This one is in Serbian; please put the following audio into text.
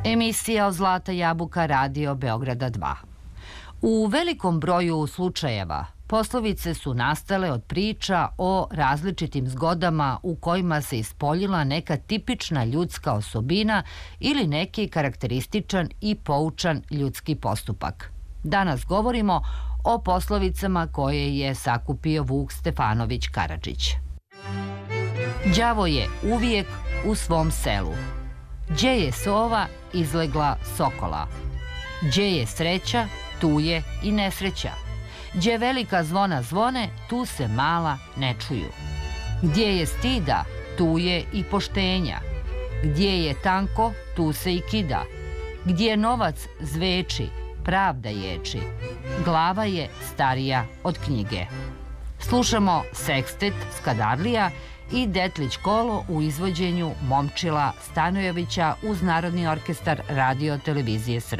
Emisija o Zlata jabuka Radio Beograda 2. U velikom broju slučajeva poslovice su nastale od priča o različitim zgodama u kojima se ispoljila neka tipična ljudska osobina ili neki karakterističan i poučan ljudski postupak. Danas govorimo o poslovicama koje je sakupio Vuk Stefanović Karadžić. Đavo je uvijek u svom selu. Gdje je sova, izlegla sokola. Gdje je sreća, tu je i nesreća. Gdje velika zvona zvone, tu se mala ne čuju. Gdje je stida, tu je i poštenja. Gdje je tanko, tu se i kida. Gdje novac zveči, pravda ječi. Glava je starija od knjige. Slušamo sekstet Skadarlija i Detlić kolo u izvođenju Momčila Stanojevića uz Narodni orkestar Radio Televizije Srbije.